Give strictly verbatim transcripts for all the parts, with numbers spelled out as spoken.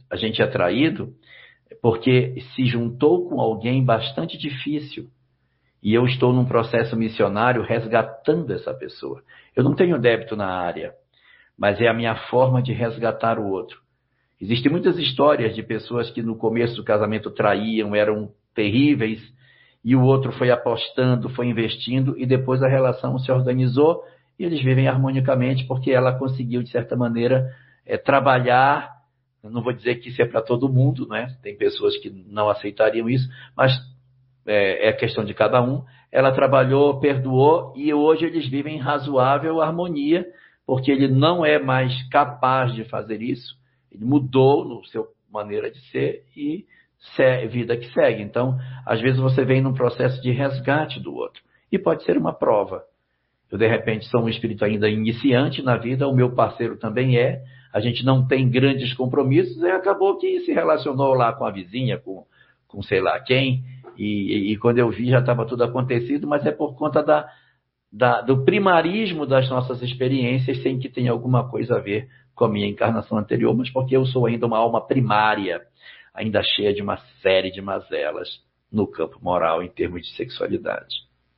a gente é traído porque se juntou com alguém bastante difícil. E eu estou num processo missionário resgatando essa pessoa. Eu não tenho débito na área, mas é a minha forma de resgatar o outro. Existem muitas histórias de pessoas que no começo do casamento traíam, eram terríveis, e o outro foi apostando, foi investindo, e depois a relação se organizou e eles vivem harmonicamente porque ela conseguiu, de certa maneira, é, trabalhar. Eu não vou dizer que isso é para todo mundo, né? Tem pessoas que não aceitariam isso, mas é, é questão de cada um. Ela trabalhou, perdoou, e hoje eles vivem em razoável harmonia, porque ele não é mais capaz de fazer isso. Ele mudou no seu maneira de ser e vida que segue. Então, às vezes você vem num processo de resgate do outro. E pode ser uma prova. Eu, de repente, sou um espírito ainda iniciante na vida, o meu parceiro também é, a gente não tem grandes compromissos, e acabou que se relacionou lá com a vizinha, com, com sei lá quem, e, e quando eu vi já estava tudo acontecido, mas é por conta da, da, do primarismo das nossas experiências, sem que tenha alguma coisa a ver com a minha encarnação anterior, mas porque eu sou ainda uma alma primária, ainda cheia de uma série de mazelas no campo moral em termos de sexualidade.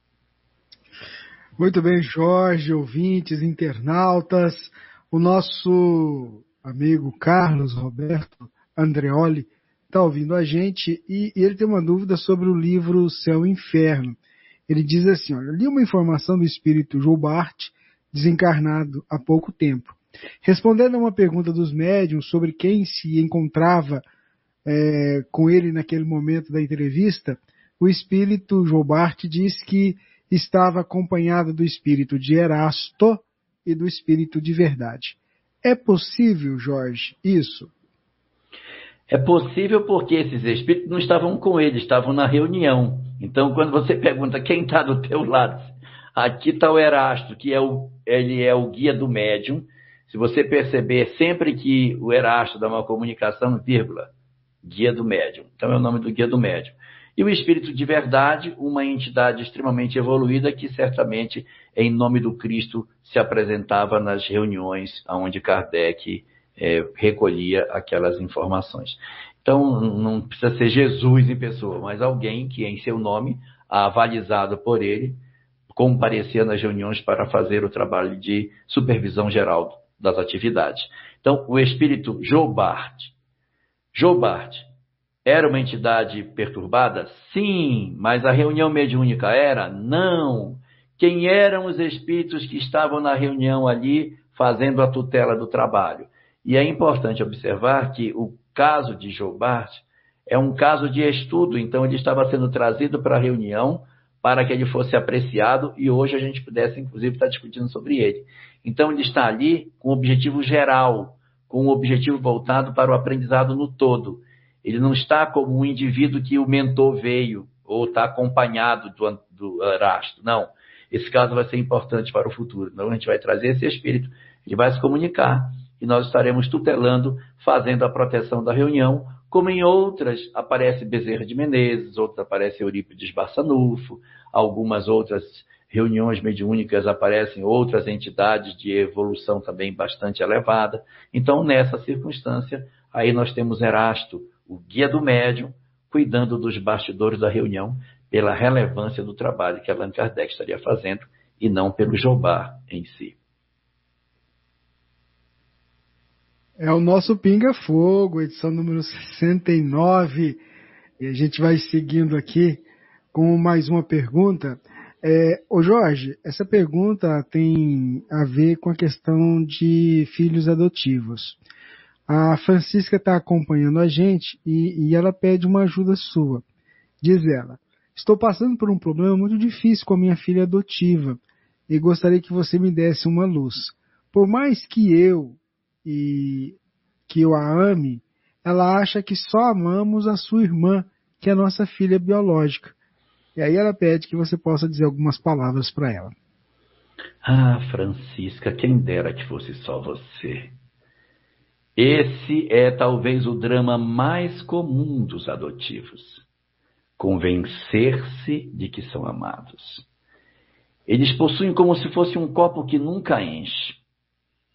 Muito bem, Jorge, ouvintes, internautas, o nosso amigo Carlos Roberto Andreoli está ouvindo a gente e, e ele tem uma dúvida sobre o livro Céu e Inferno. Ele diz assim, olha, eu li uma informação do espírito Jobart, desencarnado há pouco tempo. Respondendo a uma pergunta dos médiuns sobre quem se encontrava É, com ele naquele momento da entrevista, o espírito Jobart diz que estava acompanhado do espírito de Erasto e do espírito de Verdade. É possível, Jorge, isso? É possível porque esses espíritos não estavam com ele, estavam na reunião. Então, quando você pergunta quem está do teu lado, aqui está o Erasto, que é o, ele é o guia do médium. Se você perceber, sempre que o Erasto dá uma comunicação, vírgula, guia do médium. Então é o nome do guia do médium. E o espírito de verdade, uma entidade extremamente evoluída que certamente, em nome do Cristo, se apresentava nas reuniões onde Kardec é, recolhia aquelas informações. Então não precisa ser Jesus em pessoa, mas alguém que em seu nome, avalizado por ele, comparecia nas reuniões para fazer o trabalho de supervisão geral das atividades. Então o espírito Jobart, Jobart era uma entidade perturbada? Sim, mas a reunião mediúnica era? Não. Quem eram os espíritos que estavam na reunião ali fazendo a tutela do trabalho? E é importante observar que o caso de Jobart é um caso de estudo, então ele estava sendo trazido para a reunião para que ele fosse apreciado e hoje a gente pudesse, inclusive, estar discutindo sobre ele. Então ele está ali com um objetivo geral, com um objetivo voltado para o aprendizado no todo. Ele não está como um indivíduo que o mentor veio, ou está acompanhado do, do Erasto. Não. Esse caso vai ser importante para o futuro. Então, a gente vai trazer esse espírito, ele vai se comunicar, e nós estaremos tutelando, fazendo a proteção da reunião, como em outras aparece Bezerra de Menezes, outras aparece Eurípides Barçanufo, algumas outras reuniões mediúnicas aparecem outras entidades de evolução também bastante elevada. Então, nessa circunstância, aí nós temos Erasto, o guia do médium, cuidando dos bastidores da reunião pela relevância do trabalho que Allan Kardec estaria fazendo e não pelo Jobart em si. É o nosso Pinga Fogo, edição número sessenta e nove, e a gente vai seguindo aqui com mais uma pergunta. É, ô Jorge, essa pergunta tem a ver com a questão de filhos adotivos. A Francisca está acompanhando a gente e, e ela pede uma ajuda sua. Diz ela, estou passando por um problema muito difícil com a minha filha adotiva e gostaria que você me desse uma luz. Por mais que eu e que eu a ame, ela acha que só amamos a sua irmã, que é a nossa filha biológica. E aí ela pede que você possa dizer algumas palavras para ela. Ah, Francisca, quem dera que fosse só você. Esse é talvez o drama mais comum dos adotivos. Convencer-se de que são amados. Eles possuem como se fosse um copo que nunca enche.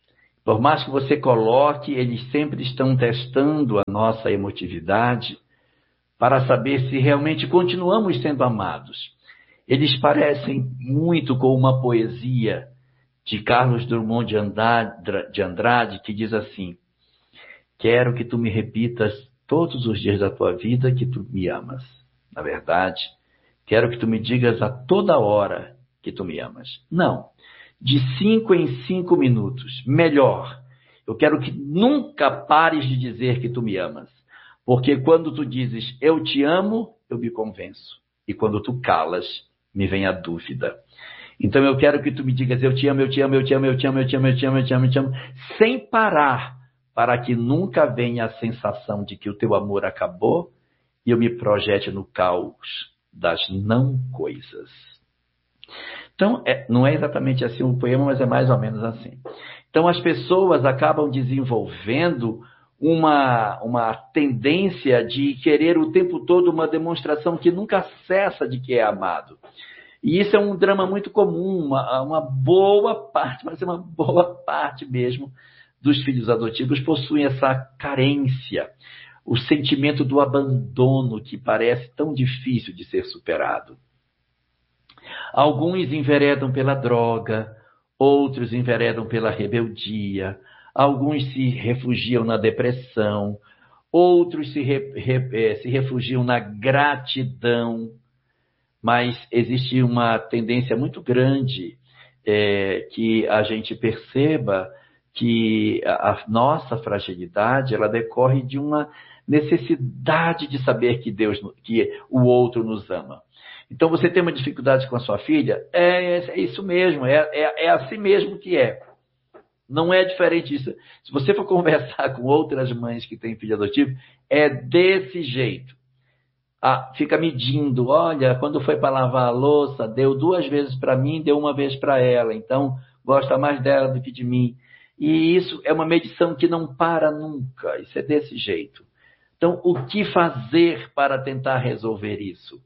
Por mais que você coloque, eles sempre estão testando a nossa emotividade para saber se realmente continuamos sendo amados. Eles parecem muito com uma poesia de Carlos Drummond de Andrade, de Andrade, que diz assim: quero que tu me repitas todos os dias da tua vida que tu me amas. Na verdade, quero que tu me digas a toda hora que tu me amas. Não. De cinco em cinco minutos. Melhor. Eu quero que nunca pares de dizer que tu me amas. Porque quando tu dizes eu te amo, eu me convenço. E quando tu calas, me vem a dúvida. Então eu quero que tu me digas eu te amo, eu te amo, eu te amo, eu te amo, eu te amo, eu te amo, eu te amo, eu te amo, sem parar, para que nunca venha a sensação de que o teu amor acabou e eu me projete no caos das não coisas. Então, é, não é exatamente assim o poema, mas é mais ou menos assim. Então, as pessoas acabam desenvolvendo uma, uma tendência de querer o tempo todo uma demonstração que nunca cessa de que é amado. E isso é um drama muito comum, uma, uma boa parte, mas é uma boa parte mesmo, dos filhos adotivos possuem essa carência, o sentimento do abandono que parece tão difícil de ser superado. Alguns enveredam pela droga, outros enveredam pela rebeldia, alguns se refugiam na depressão, outros se, re, re, se refugiam na gratidão, mas existe uma tendência muito grande é, que a gente perceba que a nossa fragilidade ela decorre de uma necessidade de saber que Deus, que o outro nos ama. Então, você tem uma dificuldade com a sua filha? É, é isso mesmo, é, é, é assim mesmo que é. Não é diferente disso. Se você for conversar com outras mães que têm filho adotivo, é desse jeito. Ah, fica medindo, olha, quando foi para lavar a louça, deu duas vezes para mim, deu uma vez para ela, então gosta mais dela do que de mim. E isso é uma medição que não para nunca, isso é desse jeito. Então, o que fazer para tentar resolver isso?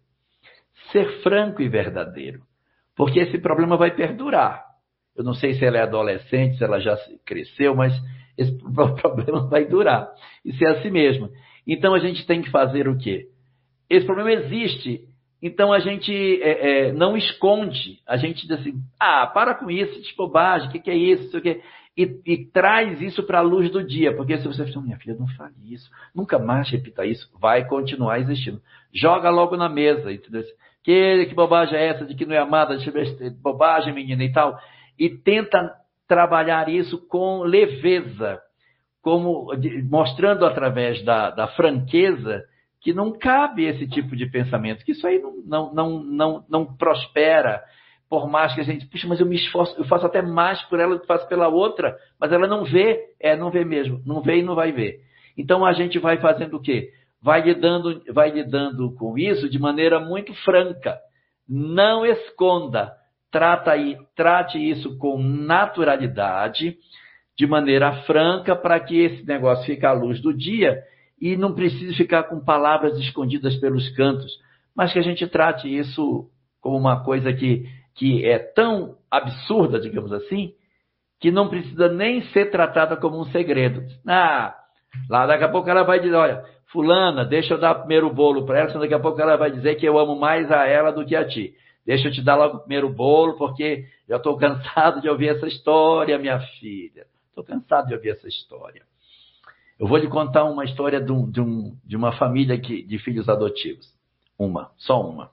Ser franco e verdadeiro, porque esse problema vai perdurar. Eu não sei se ela é adolescente, se ela já cresceu, mas esse problema vai durar. Isso é assim mesmo. Então, a gente tem que fazer o quê? Esse problema existe, então a gente é, é, não esconde, a gente diz assim, ah, para com isso, de bobagem, o que, que é isso, isso que, e, e traz isso para a luz do dia, porque se você falar, minha filha, não fale isso, nunca mais repita isso, vai continuar existindo. Joga logo na mesa, entendeu? Que, que bobagem é essa de que não é amada, de bobagem, menina e tal, e tenta trabalhar isso com leveza, como mostrando através da, da franqueza, que não cabe esse tipo de pensamento, que isso aí não, não, não, não, não prospera, por mais que a gente, puxa, mas eu me esforço, eu faço até mais por ela do que faço pela outra, mas ela não vê, é, não vê mesmo, não vê e não vai ver. Então a gente vai fazendo o quê? Vai lidando, vai lidando com isso de maneira muito franca, não esconda, trata aí, trate isso com naturalidade, de maneira franca, para que esse negócio fique à luz do dia, e não precise ficar com palavras escondidas pelos cantos, mas que a gente trate isso como uma coisa que, que é tão absurda, digamos assim, que não precisa nem ser tratada como um segredo. Ah, lá daqui a pouco ela vai dizer, olha, fulana, deixa eu dar primeiro o bolo para ela, senão daqui a pouco ela vai dizer que eu amo mais a ela do que a ti. Deixa eu te dar logo o primeiro bolo, porque eu estou cansado de ouvir essa história, minha filha. Estou cansado de ouvir essa história. Eu vou lhe contar uma história de, um, de, um, de uma família que, de filhos adotivos. Uma, só uma.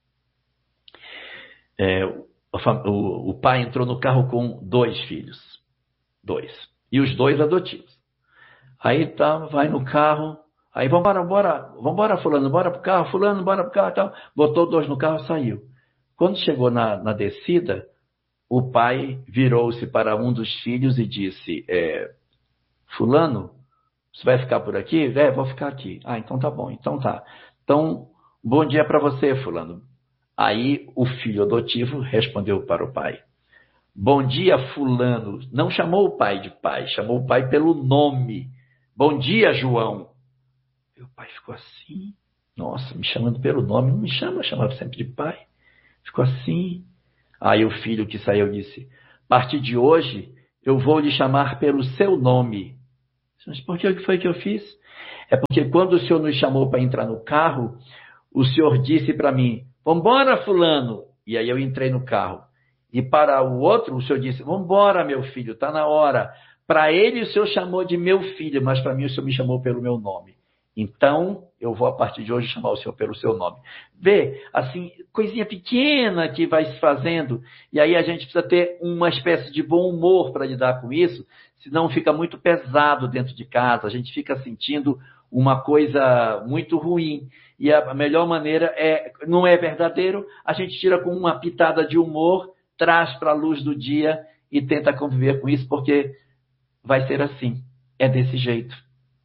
É, o, o, o pai entrou no carro com dois filhos. Dois. E os dois adotivos. Aí tá, vai no carro. Aí vambora, bora, vambora, fulano, bora pro carro, fulano, bora pro carro e tal. Botou dois no carro e saiu. Quando chegou na, na descida, o pai virou-se para um dos filhos e disse, é, fulano, você vai ficar por aqui? É, vou ficar aqui. Ah, então tá bom, então tá. Então, bom dia para você, fulano. Aí o filho adotivo respondeu para o pai. Bom dia, fulano. Não chamou o pai de pai, chamou o pai pelo nome. Bom dia, João. E o pai ficou assim. Nossa, me chamando pelo nome. Não me chama, chamava sempre de pai. Ficou assim. Aí o filho que saiu disse, a partir de hoje, eu vou lhe chamar pelo seu nome. Mas por que foi que eu fiz? É porque quando o senhor nos chamou para entrar no carro, o senhor disse para mim, vambora, fulano. E aí eu entrei no carro. E para o outro, o senhor disse, vambora, meu filho, está na hora. Para ele, o senhor chamou de meu filho, mas para mim, o senhor me chamou pelo meu nome. Então, eu vou, a partir de hoje, chamar o senhor pelo seu nome. Vê, assim, coisinha pequena que vai se fazendo, e aí a gente precisa ter uma espécie de bom humor para lidar com isso, senão fica muito pesado dentro de casa, a gente fica sentindo uma coisa muito ruim. E a melhor maneira é, não é verdadeiro, a gente tira com uma pitada de humor, traz para a luz do dia e tenta conviver com isso, porque vai ser assim, é desse jeito.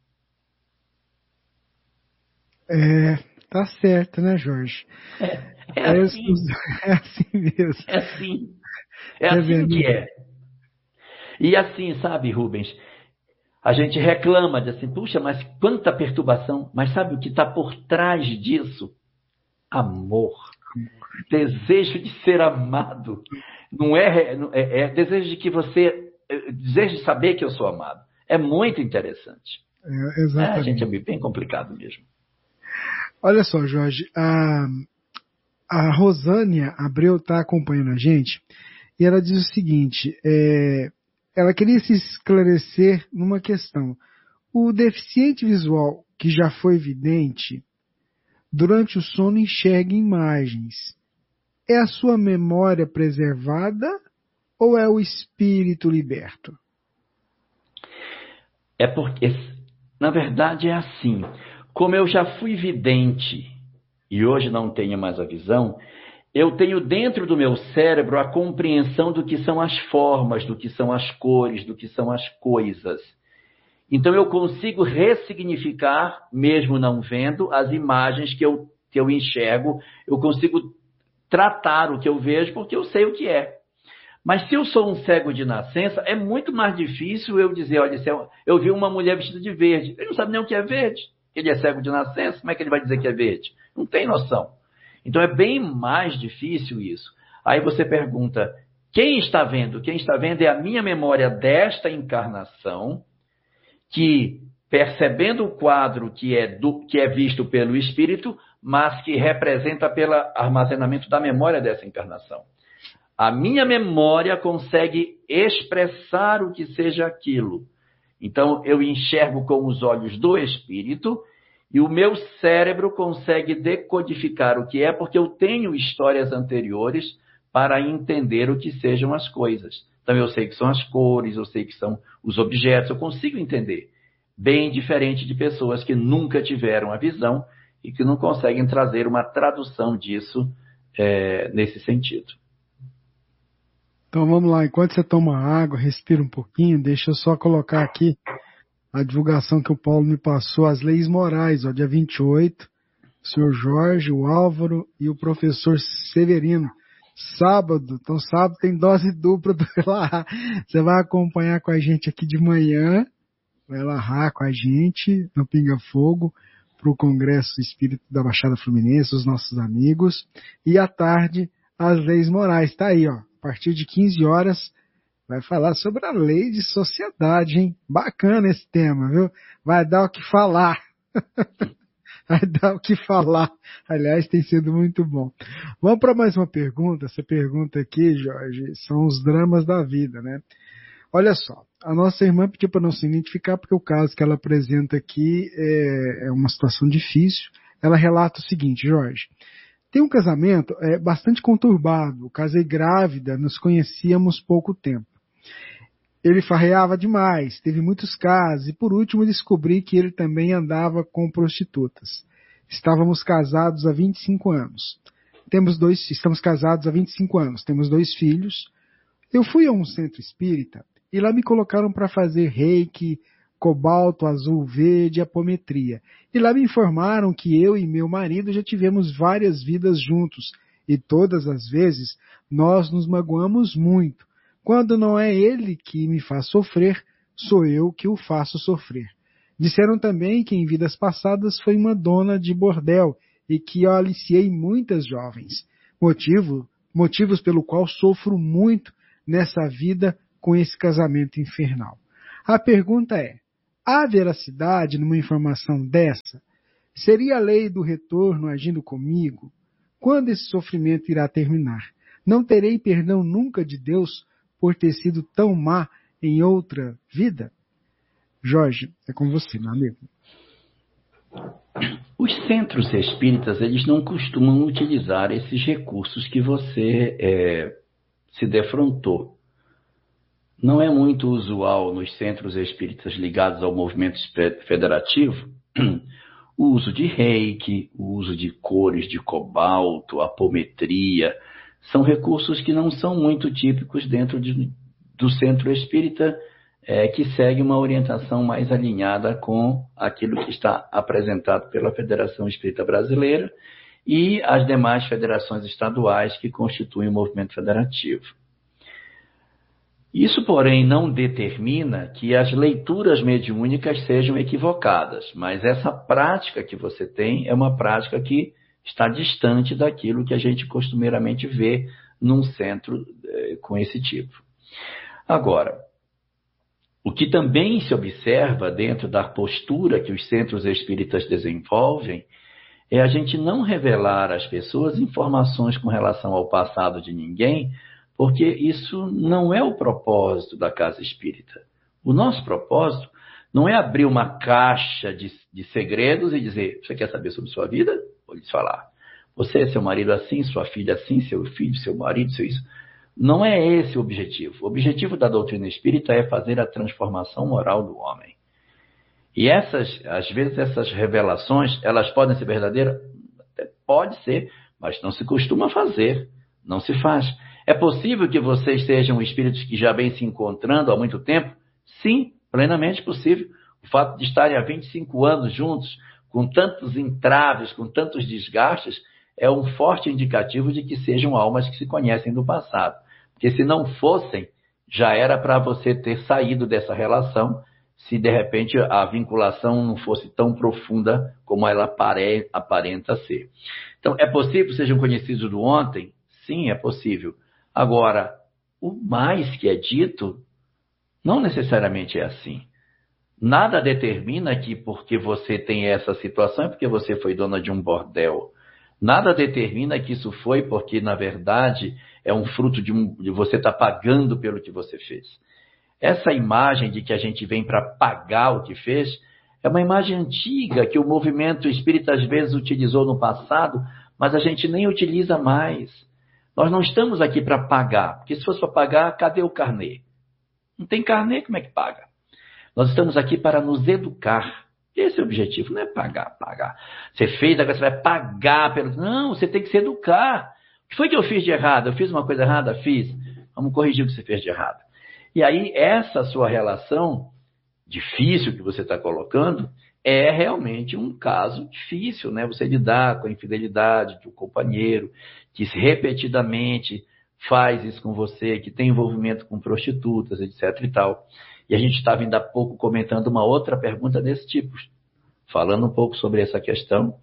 É, tá certo, né, Jorge? É, é assim. É, é assim mesmo. É assim. É assim que é. E assim, sabe, Rubens, a gente reclama de assim, puxa, mas quanta perturbação. Mas sabe o que está por trás disso? Amor. Desejo de ser amado. Não é, é, é desejo de que você, desejo de saber que eu sou amado. É muito interessante. É, exatamente. É, a gente é bem complicado mesmo. Olha só, Jorge, a, a Rosânia Abreu está acompanhando a gente e ela diz o seguinte, é, ela queria se esclarecer numa questão. O deficiente visual que já foi vidente, durante o sono enxerga imagens. É a sua memória preservada ou é o espírito liberto? É porque, na verdade, é assim. Como eu já fui vidente e hoje não tenho mais a visão, eu tenho dentro do meu cérebro a compreensão do que são as formas, do que são as cores, do que são as coisas. Então eu consigo ressignificar, mesmo não vendo, as imagens que eu, que eu enxergo, eu consigo tratar o que eu vejo porque eu sei o que é. Mas se eu sou um cego de nascença, é muito mais difícil eu dizer, olha, eu vi uma mulher vestida de verde. Ele não sabe nem o que é verde. Ele é cego de nascença, como é que ele vai dizer que é verde? Não tem noção. Então é bem mais difícil isso. Aí você pergunta, quem está vendo? Quem está vendo é a minha memória desta encarnação, que percebendo o quadro que é, do, que é visto pelo espírito, mas que representa pelo armazenamento da memória dessa encarnação. A minha memória consegue expressar o que seja aquilo. Então, eu enxergo com os olhos do espírito e o meu cérebro consegue decodificar o que é, porque eu tenho histórias anteriores para entender o que sejam as coisas. Então, eu sei que são as cores, eu sei que são os objetos, eu consigo entender. Bem diferente de pessoas que nunca tiveram a visão e que não conseguem trazer uma tradução disso é, nesse sentido. Então vamos lá, enquanto você toma água, respira um pouquinho, deixa eu só colocar aqui a divulgação que o Paulo me passou, as leis morais, ó, dia vinte e oito, o senhor Jorge, o Álvaro e o professor Severino. Sábado, então sábado tem dose dupla do Elahá. Você vai acompanhar com a gente aqui de manhã, o Elahá com a gente, no Pinga Fogo, para o Congresso Espírita da Baixada Fluminense, os nossos amigos, e à tarde, as leis morais. Tá aí, ó. A partir de quinze horas, vai falar sobre a lei de sociedade, hein? Bacana esse tema, viu? Vai dar o que falar. Vai dar o que falar. Aliás, tem sido muito bom. Vamos para mais uma pergunta. Essa pergunta aqui, Jorge, são os dramas da vida, né? Olha só, a nossa irmã pediu para não se identificar porque o caso que ela apresenta aqui é, é uma situação difícil. Ela relata o seguinte, Jorge. Tem um casamento é, bastante conturbado. Casei grávida, nos conhecíamos pouco tempo. Ele farreava demais, teve muitos casos, e por último descobri que ele também andava com prostitutas. Estávamos casados há vinte e cinco anos. Temos dois, estamos casados há vinte e cinco anos, temos dois filhos. Eu fui a um centro espírita e lá me colocaram para fazer reiki, cobalto, azul, verde, apometria. E lá me informaram que eu e meu marido já tivemos várias vidas juntos, e todas as vezes nós nos magoamos muito. Quando não é ele que me faz sofrer, sou eu que o faço sofrer. Disseram também que em vidas passadas foi uma dona de bordel e que eu aliciei muitas jovens. Motivo, motivos pelo qual sofro muito nessa vida com esse casamento infernal. A pergunta é, há veracidade numa informação dessa? Seria a lei do retorno agindo comigo? Quando esse sofrimento irá terminar? Não terei perdão nunca de Deus por ter sido tão má em outra vida? Jorge, é com você, meu amigo. Os centros espíritas, eles não costumam utilizar esses recursos que você é, se defrontou. Não é muito usual nos centros espíritas ligados ao movimento federativo o uso de reiki, o uso de cores de cobalto, apometria. São recursos que não são muito típicos dentro de, do centro espírita, é, que segue uma orientação mais alinhada com aquilo que está apresentado pela Federação Espírita Brasileira e as demais federações estaduais que constituem o movimento federativo. Isso, porém, não determina que as leituras mediúnicas sejam equivocadas, mas essa prática que você tem é uma prática que está distante daquilo que a gente costumeiramente vê num centro eh, com esse tipo. Agora, o que também se observa dentro da postura que os centros espíritas desenvolvem é a gente não revelar às pessoas informações com relação ao passado de ninguém, porque isso não é o propósito da casa espírita. O nosso propósito não é abrir uma caixa de, de segredos e dizer, você quer saber sobre sua vida? Vou lhes falar. Você é seu marido assim, sua filha assim, seu filho, seu marido, seu isso. Não é esse o objetivo. O objetivo da doutrina espírita é fazer a transformação moral do homem. E essas, às vezes essas revelações, elas podem ser verdadeiras? Até pode ser, mas não se costuma fazer, não se faz. É possível que vocês sejam espíritos que já vêm se encontrando há muito tempo? Sim, plenamente possível. O fato de estarem há vinte e cinco anos juntos, com tantos entraves, com tantos desgastes, é um forte indicativo de que sejam almas que se conhecem do passado. Porque se não fossem, já era para você ter saído dessa relação, se de repente a vinculação não fosse tão profunda como ela apare- aparenta ser. Então, é possível que sejam conhecidos do ontem? Sim, é possível. Agora, o mais que é dito, não necessariamente é assim. Nada determina que porque você tem essa situação é porque você foi dona de um bordel. Nada determina que isso foi porque, na verdade, é um fruto de, um, de você estar pagando pelo que você fez. Essa imagem de que a gente vem para pagar o que fez é uma imagem antiga que o movimento espírita às vezes utilizou no passado, mas a gente nem utiliza mais. Nós não estamos aqui para pagar, porque se fosse para pagar, cadê o carnê? Não tem carnê, como é que paga? Nós estamos aqui para nos educar. Esse é o objetivo, não é pagar, pagar. Você fez, agora você vai pagar pelo... Não, você tem que se educar. O que foi que eu fiz de errado? Eu fiz uma coisa errada? Fiz. Vamos corrigir o que você fez de errado. E aí, essa sua relação difícil que você está colocando é realmente um caso difícil, né? Você lidar com a infidelidade de um companheiro que repetidamente faz isso com você, que tem envolvimento com prostitutas, etc e tal. E a gente estava ainda há pouco comentando uma outra pergunta desse tipo, falando um pouco sobre essa questão.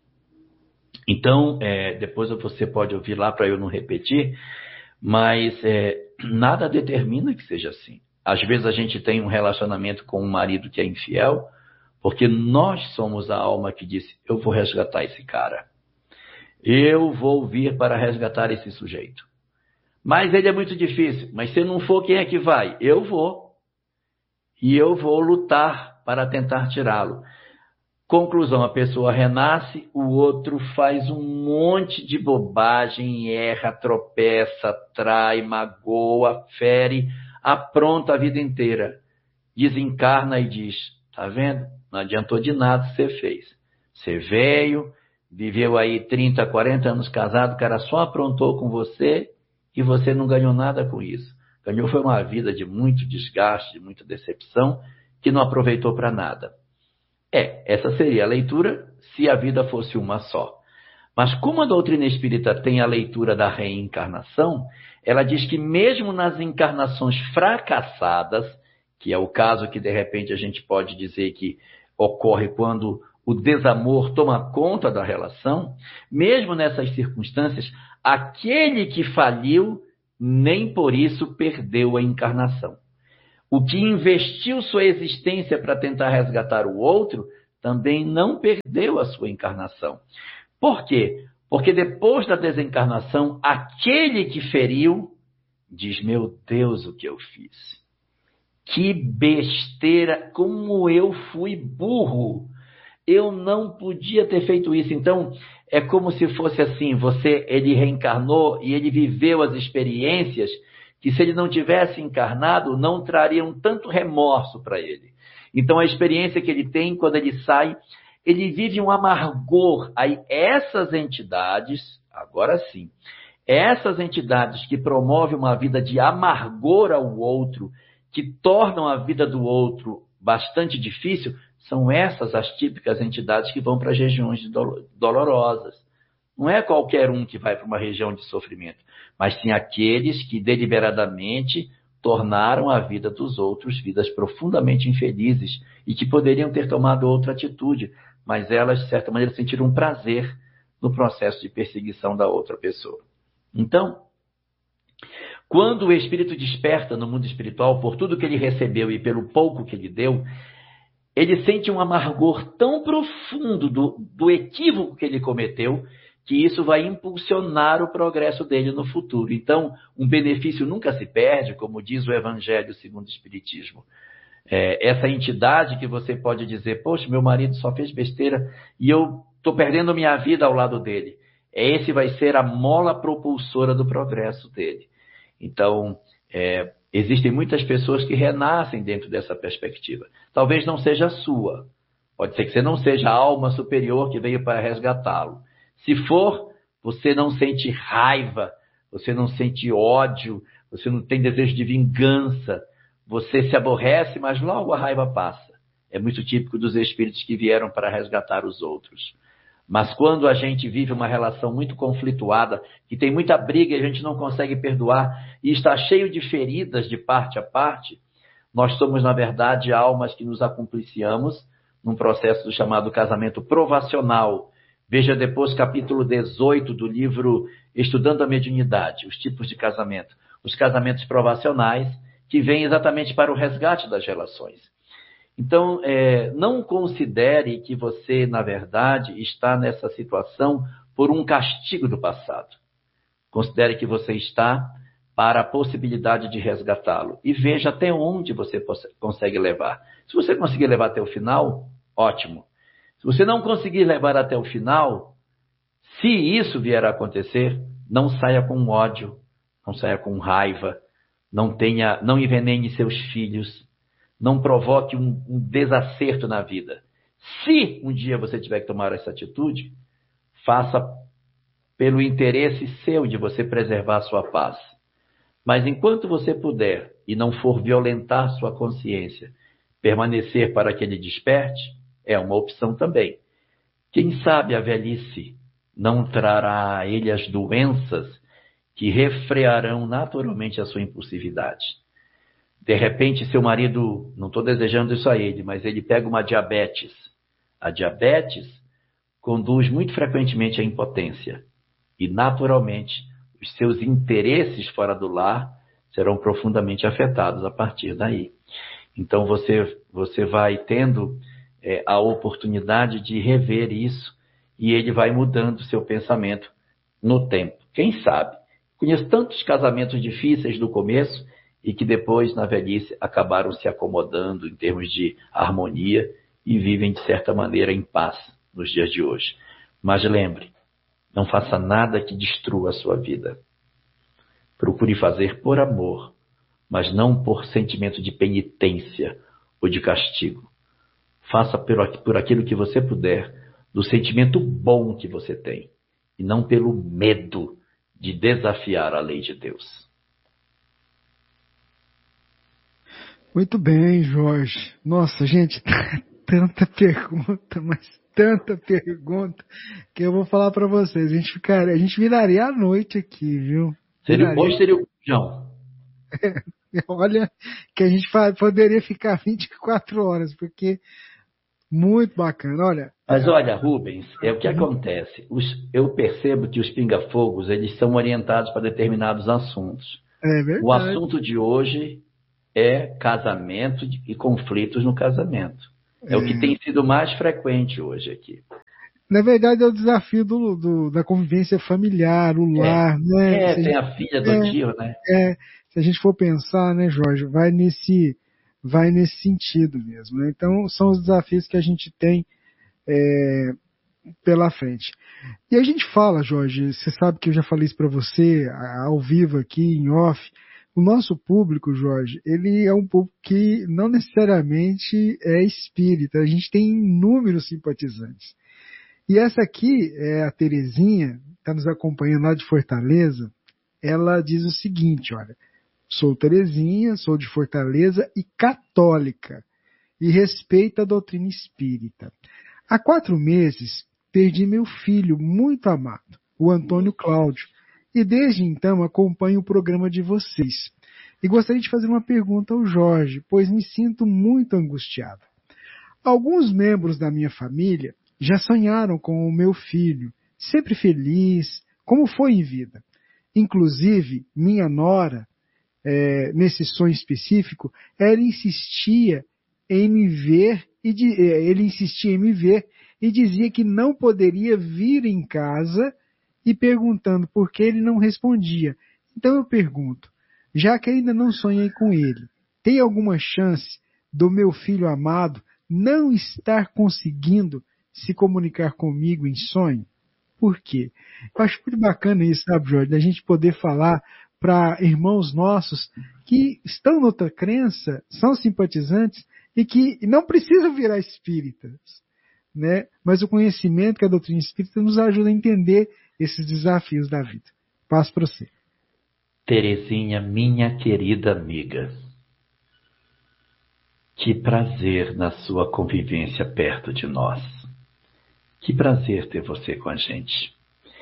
Então, é, depois você pode ouvir lá para eu não repetir, mas é, nada determina que seja assim. Às vezes a gente tem um relacionamento com um marido que é infiel, porque nós somos a alma que disse, eu vou resgatar esse cara. Eu vou vir para resgatar esse sujeito. Mas ele é muito difícil. Mas se não for, quem é que vai? Eu vou. E eu vou lutar para tentar tirá-lo. Conclusão, a pessoa renasce, o outro faz um monte de bobagem, erra, tropeça, trai, magoa, fere, apronta a vida inteira. Desencarna e diz, tá vendo? Não adiantou de nada o que você fez. Você veio, viveu aí trinta, quarenta anos casado, o cara só aprontou com você e você não ganhou nada com isso. Ganhou foi uma vida de muito desgaste, de muita decepção, que não aproveitou para nada. É, essa seria a leitura se a vida fosse uma só. Mas como a doutrina espírita tem a leitura da reencarnação, ela diz que mesmo nas encarnações fracassadas, que é o caso que de repente a gente pode dizer que ocorre quando o desamor toma conta da relação, mesmo nessas circunstâncias, aquele que faliu nem por isso perdeu a encarnação. O que investiu sua existência para tentar resgatar o outro, também não perdeu a sua encarnação. Por quê? Porque depois da desencarnação, aquele que feriu diz, meu Deus, o que eu fiz? Que besteira, como eu fui burro. Eu não podia ter feito isso. Então, é como se fosse assim, você, ele reencarnou e ele viveu as experiências que se ele não tivesse encarnado, não trariam tanto remorso para ele. Então, a experiência que ele tem, quando ele sai, ele vive um amargor. Aí, essas entidades, agora sim, essas entidades que promovem uma vida de amargor ao outro, que tornam a vida do outro bastante difícil, são essas as típicas entidades que vão para as regiões dolorosas. Não é qualquer um que vai para uma região de sofrimento, mas sim aqueles que deliberadamente tornaram a vida dos outros vidas profundamente infelizes e que poderiam ter tomado outra atitude, mas elas, de certa maneira, sentiram um prazer no processo de perseguição da outra pessoa. Então, quando o espírito desperta no mundo espiritual por tudo que ele recebeu e pelo pouco que ele deu, ele sente um amargor tão profundo do, do equívoco que ele cometeu, que isso vai impulsionar o progresso dele no futuro. Então, um benefício nunca se perde, como diz o Evangelho segundo o Espiritismo. É, essa entidade que você pode dizer, poxa, meu marido só fez besteira e eu estou perdendo minha vida ao lado dele. Esse vai ser a mola propulsora do progresso dele. Então, é, existem muitas pessoas que renascem dentro dessa perspectiva. Talvez não seja a sua. Pode ser que você não seja a alma superior que veio para resgatá-lo. Se for, você não sente raiva, você não sente ódio, você não tem desejo de vingança, você se aborrece, mas logo a raiva passa. É muito típico dos espíritos que vieram para resgatar os outros. Mas quando a gente vive uma relação muito conflituada, que tem muita briga e a gente não consegue perdoar, e está cheio de feridas de parte a parte, nós somos, na verdade, almas que nos acompliciamos num processo chamado casamento provacional. Veja depois capítulo dezoito do livro Estudando a Mediunidade, os tipos de casamento. Os casamentos provacionais, que vêm exatamente para o resgate das relações. Então, é, não considere que você, na verdade, está nessa situação por um castigo do passado. Considere que você está para a possibilidade de resgatá-lo. E veja até onde você consegue levar. Se você conseguir levar até o final, ótimo. Se você não conseguir levar até o final, se isso vier a acontecer, não saia com ódio, não saia com raiva, não tenha, não envenene seus filhos, não provoque um, um desacerto na vida. Se um dia você tiver que tomar essa atitude, faça pelo interesse seu de você preservar a sua paz. Mas enquanto você puder e não for violentar sua consciência, permanecer para que ele desperte, é uma opção também. Quem sabe a velhice não trará a ele as doenças que refrearão naturalmente a sua impulsividade. De repente, seu marido, não estou desejando isso a ele, mas ele pega uma diabetes. A diabetes conduz muito frequentemente à impotência. E, naturalmente, os seus interesses fora do lar serão profundamente afetados a partir daí. Então, você, você vai tendo é, a oportunidade de rever isso e ele vai mudando o seu pensamento no tempo. Quem sabe? Conheço tantos casamentos difíceis do começo e que depois, na velhice, acabaram se acomodando em termos de harmonia e vivem, de certa maneira, em paz nos dias de hoje. Mas lembre, não faça nada que destrua a sua vida. Procure fazer por amor, mas não por sentimento de penitência ou de castigo. Faça por aquilo que você puder, do sentimento bom que você tem, e não pelo medo de desafiar a lei de Deus. Muito bem, Jorge. Nossa, gente, tanta pergunta, mas tanta pergunta, que eu vou falar para vocês. A gente, ficaria, a gente viraria a noite aqui, viu? Seria o bom, seria o João. Olha, que a gente poderia ficar vinte e quatro horas, porque muito bacana. Olha. Mas olha, Rubens, é o que acontece. Os, eu percebo que os pinga-fogos, eles são orientados para determinados assuntos. É verdade. O assunto de hoje é casamento e conflitos no casamento. É, é o que tem sido mais frequente hoje aqui. Na verdade, é o desafio do, do, da convivência familiar, o lar, é, né? É, se tem a, a filha do é, tio, né? É, se a gente for pensar, né, Jorge, vai nesse, vai nesse sentido mesmo. Né? Então, são os desafios que a gente tem é, pela frente. E a gente fala, Jorge, você sabe que eu já falei isso para você, ao vivo aqui, em off, o nosso público, Jorge, ele é um público que não necessariamente é espírita, a gente tem inúmeros simpatizantes. E essa aqui é a Terezinha, está nos acompanhando lá de Fortaleza. Ela diz o seguinte, olha, sou Terezinha, sou de Fortaleza e católica, e respeito a doutrina espírita. Há quatro meses, perdi meu filho muito amado, o Antônio Cláudio, e desde então acompanho o programa de vocês. E gostaria de fazer uma pergunta ao Jorge, pois me sinto muito angustiado. Alguns membros da minha família já sonharam com o meu filho, sempre feliz, como foi em vida. Inclusive, minha nora, é, nesse sonho específico, ela insistia em me ver, e de, ele insistia em me ver e dizia que não poderia vir em casa e perguntando por que ele não respondia. Então eu pergunto, já que ainda não sonhei com ele, tem alguma chance do meu filho amado não estar conseguindo se comunicar comigo em sonho? Por quê? Eu acho muito bacana isso, sabe, Jorge, da gente poder falar para irmãos nossos que estão noutra crença, são simpatizantes e que não precisam virar espíritas, né? Mas o conhecimento que a doutrina espírita nos ajuda a entender esses desafios da vida. Passo para você. Terezinha, minha querida amiga, que prazer na sua convivência perto de nós. Que prazer ter você com a gente.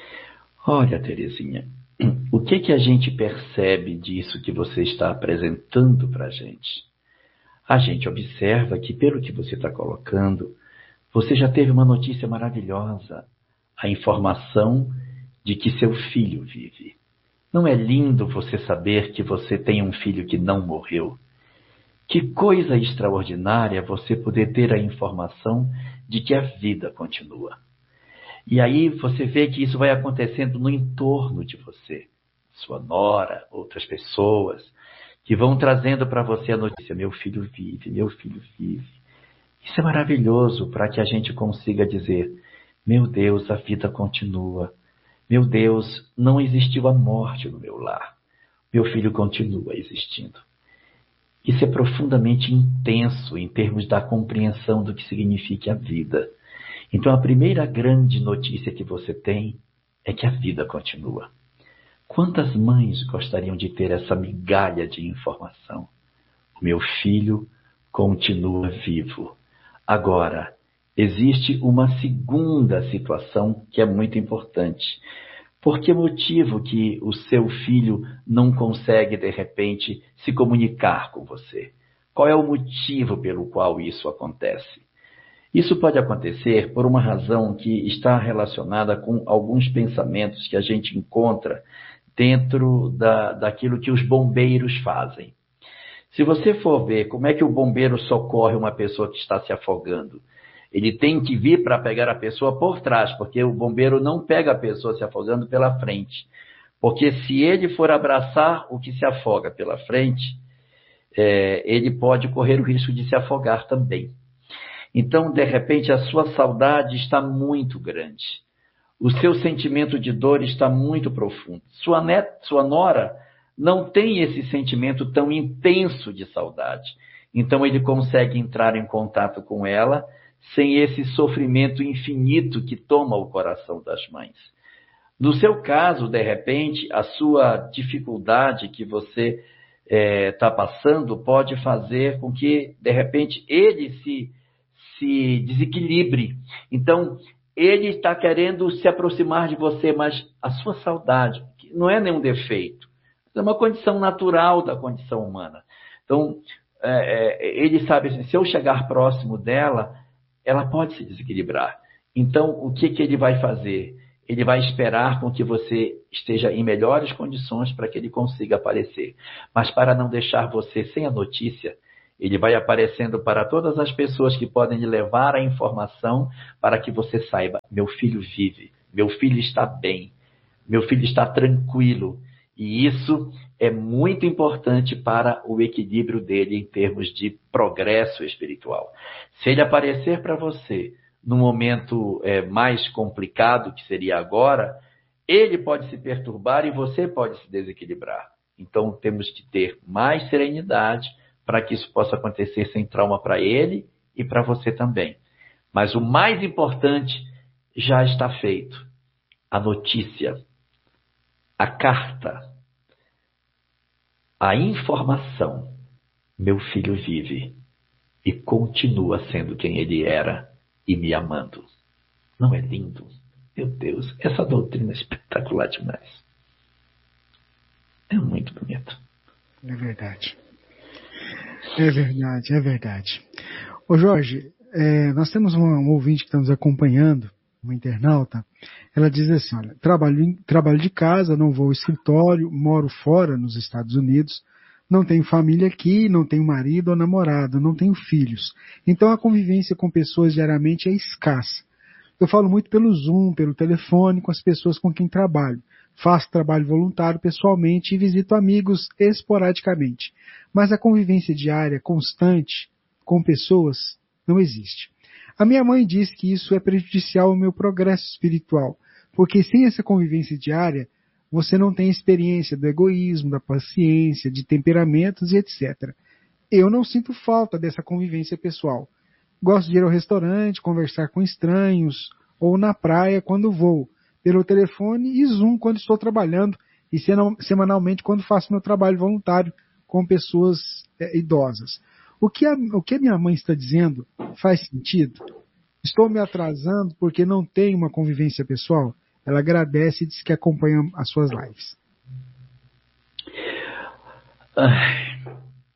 Olha, Terezinha, o que que a gente percebe disso que você está apresentando para a gente? A gente observa que, pelo que você está colocando, você já teve uma notícia maravilhosa, a informação de que seu filho vive. Não é lindo você saber que você tem um filho que não morreu? Que coisa extraordinária você poder ter a informação de que a vida continua. E aí você vê que isso vai acontecendo no entorno de você. Sua nora, outras pessoas, que vão trazendo para você a notícia, meu filho vive, meu filho vive. Isso é maravilhoso para que a gente consiga dizer, meu Deus, a vida continua. Meu Deus, não existiu a morte no meu lar. Meu filho continua existindo. Isso é profundamente intenso em termos da compreensão do que significa a vida. Então, a primeira grande notícia que você tem é que a vida continua. Quantas mães gostariam de ter essa migalha de informação? O meu filho continua vivo. Agora, existe uma segunda situação que é muito importante. Por que motivo que o seu filho não consegue, de repente, se comunicar com você? Qual é o motivo pelo qual isso acontece? Isso pode acontecer por uma razão que está relacionada com alguns pensamentos que a gente encontra dentro da, daquilo que os bombeiros fazem. Se você for ver como é que o bombeiro socorre uma pessoa que está se afogando, ele tem que vir para pegar a pessoa por trás, porque o bombeiro não pega a pessoa se afogando pela frente. Porque se ele for abraçar o que se afoga pela frente, é, ele pode correr o risco de se afogar também. Então, de repente, a sua saudade está muito grande. O seu sentimento de dor está muito profundo. Sua neta, sua nora não tem esse sentimento tão intenso de saudade. Então, ele consegue entrar em contato com ela sem esse sofrimento infinito que toma o coração das mães. No seu caso, de repente, a sua dificuldade que você está é, passando pode fazer com que, de repente, ele se, se desequilibre. Então, ele está querendo se aproximar de você, mas a sua saudade, que não é nenhum defeito, é uma condição natural da condição humana. Então, é, é, ele sabe assim, se eu chegar próximo dela, ela pode se desequilibrar. Então, o que, que ele vai fazer? ele vai esperar com que você esteja em melhores condições para que ele consiga aparecer. Mas para não deixar você sem a notícia, ele vai aparecendo para todas as pessoas que podem lhe levar a informação para que você saiba, meu filho vive, meu filho está bem, meu filho está tranquilo. E isso é muito importante para o equilíbrio dele em termos de progresso espiritual. Se ele aparecer para você no momento é, mais complicado, que seria agora, ele pode se perturbar e você pode se desequilibrar. Então temos que ter mais serenidade para que isso possa acontecer sem trauma para ele e para você também. Mas o mais importante já está feito. A notícia, a carta, a informação. Meu filho vive e continua sendo quem ele era e me amando. Não é lindo? Meu Deus, essa doutrina é espetacular demais. É muito bonito. É verdade. É verdade, é verdade. Ô Jorge, é, nós temos um, um ouvinte que está nos acompanhando, uma internauta. Ela diz assim, olha, trabalho, trabalho de casa, não vou ao escritório, moro fora nos Estados Unidos, não tenho família aqui, não tenho marido ou namorado, não tenho filhos. Então a convivência com pessoas diariamente é escassa. Eu falo muito pelo Zoom, pelo telefone, com as pessoas com quem trabalho. Faço trabalho voluntário pessoalmente e visito amigos esporadicamente. Mas a convivência diária, constante, com pessoas, não existe. A minha mãe diz que isso é prejudicial ao meu progresso espiritual, porque sem essa convivência diária, você não tem experiência do egoísmo, da paciência, de temperamentos e etcétera. Eu não sinto falta dessa convivência pessoal. Gosto de ir ao restaurante, conversar com estranhos, ou na praia quando vou, pelo telefone e Zoom quando estou trabalhando, e semanalmente quando faço meu trabalho voluntário com pessoas é, idosas. O que, a, o que a minha mãe está dizendo faz sentido? Estou me atrasando porque não tenho uma convivência pessoal? Ela agradece e diz que acompanha as suas lives. Ah,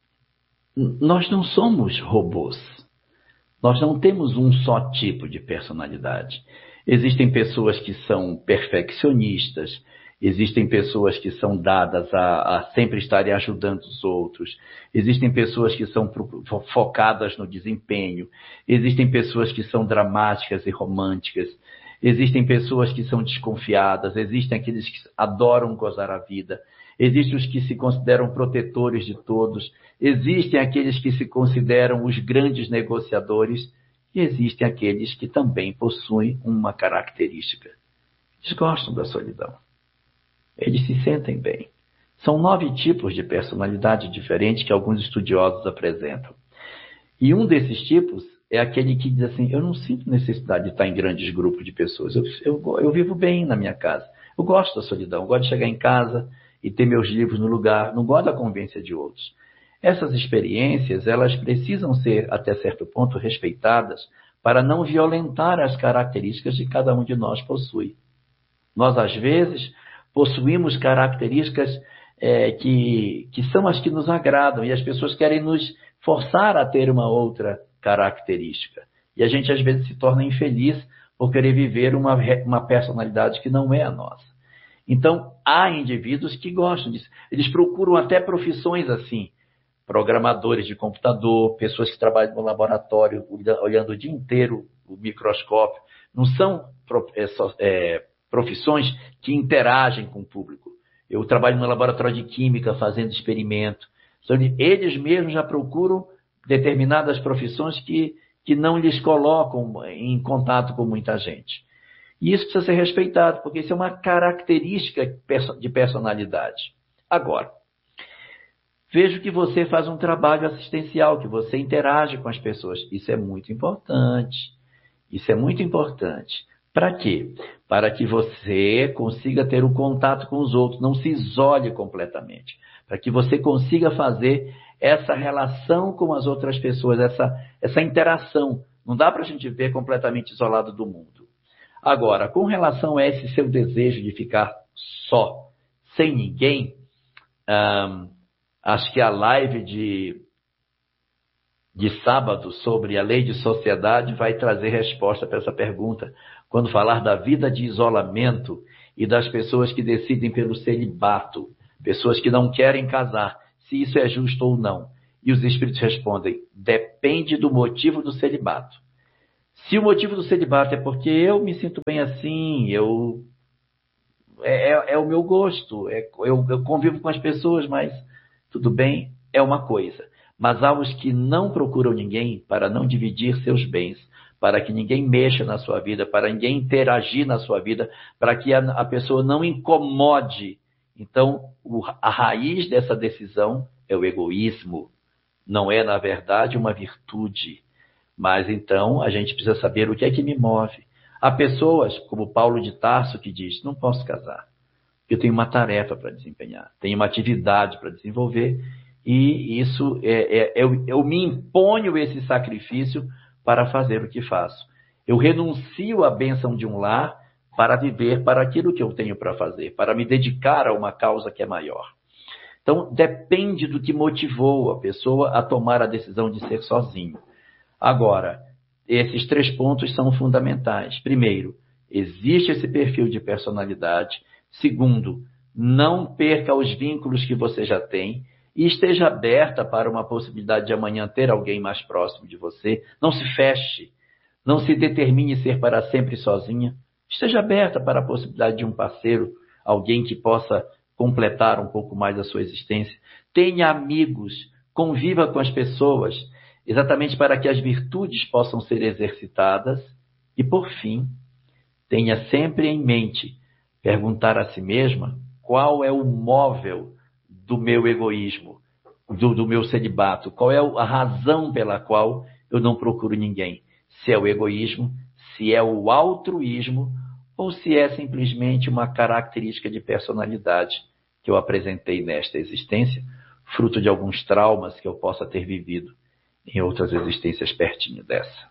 nós não somos robôs. Nós não temos um só tipo de personalidade. Existem pessoas que são perfeccionistas, existem pessoas que são dadas a, a sempre estarem ajudando os outros, existem pessoas que são focadas no desempenho, existem pessoas que são dramáticas e românticas, existem pessoas que são desconfiadas, existem aqueles que adoram gozar a vida, existem os que se consideram protetores de todos, existem aqueles que se consideram os grandes negociadores e existem aqueles que também possuem uma característica. Eles gostam da solidão. Eles se sentem bem. São nove tipos de personalidade diferentes que alguns estudiosos apresentam. E um desses tipos é aquele que diz assim, eu não sinto necessidade de estar em grandes grupos de pessoas. Eu, eu, eu vivo bem na minha casa. Eu gosto da solidão. Eu gosto de chegar em casa e ter meus livros no lugar. Não gosto da convivência de outros. Essas experiências, elas precisam ser, até certo ponto, respeitadas para não violentar as características que cada um de nós possui. Nós, às vezes, possuímos características é, que, que são as que nos agradam e as pessoas querem nos forçar a ter uma outra característica. E a gente, às vezes, se torna infeliz por querer viver uma, uma personalidade que não é a nossa. Então, há indivíduos que gostam disso. Eles procuram até profissões assim. Programadores de computador, pessoas que trabalham no laboratório, olhando o dia inteiro o microscópio. Não são é, profissões que interagem com o público. Eu trabalho no laboratório de química, fazendo experimento. Então, eles mesmos já procuram determinadas profissões que, que não lhes colocam em contato com muita gente. E isso precisa ser respeitado, porque isso é uma característica de personalidade. Agora, vejo que você faz um trabalho assistencial, que você interage com as pessoas. Isso é muito importante. Isso é muito importante. Para quê? Para que você consiga ter o contato com os outros, não se isole completamente. Para que você consiga fazer essa relação com as outras pessoas, essa, essa interação. Não dá para a gente ver completamente isolado do mundo. Agora, com relação a esse seu desejo de ficar só, sem ninguém, hum, acho que a live de, de sábado sobre a lei de sociedade vai trazer resposta para essa pergunta. quando falar da vida de isolamento e das pessoas que decidem pelo celibato, pessoas que não querem casar, se isso é justo ou não. E os espíritos respondem, depende do motivo do celibato. Se o motivo do celibato é porque eu me sinto bem assim, eu é, é, é o meu gosto, é, eu, eu convivo com as pessoas, mas tudo bem, é uma coisa. Mas há os que não procuram ninguém para não dividir seus bens, para que ninguém mexa na sua vida, para ninguém interagir na sua vida, para que a, a pessoa não incomode. Então, o, a raiz dessa decisão é o egoísmo. Não é, na verdade, uma virtude. Mas, então, a gente precisa saber o que é que me move. Há pessoas, como Paulo de Tarso, que diz, não posso casar. Eu tenho uma tarefa para desempenhar, tenho uma atividade para desenvolver, e isso é, é, eu, eu me imponho esse sacrifício para fazer o que faço. Eu renuncio à bênção de um lar para viver para aquilo que eu tenho para fazer, para me dedicar a uma causa que é maior. Então, depende do que motivou a pessoa a tomar a decisão de ser sozinho. Agora, esses três pontos são fundamentais. Primeiro, existe esse perfil de personalidade. Segundo, não perca os vínculos que você já tem e esteja aberta para uma possibilidade de amanhã ter alguém mais próximo de você. Não se feche, não se determine ser para sempre sozinha. Esteja aberta para a possibilidade de um parceiro, alguém que possa completar um pouco mais a sua existência. Tenha amigos, conviva com as pessoas, exatamente para que as virtudes possam ser exercitadas. E, por fim, tenha sempre em mente perguntar a si mesma qual é o móvel do meu egoísmo, do, do meu celibato, qual é a razão pela qual eu não procuro ninguém. Se é o egoísmo, se é o altruísmo, ou se é simplesmente uma característica de personalidade que eu apresentei nesta existência, fruto de alguns traumas que eu possa ter vivido em outras existências pertinho dessa.